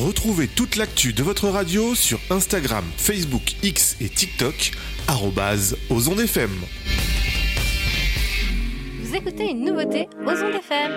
Retrouvez toute l'actu de votre radio sur Instagram, Facebook, X et TikTok, @OzondeFM. Vous écoutez une nouveauté aux Ondes FM.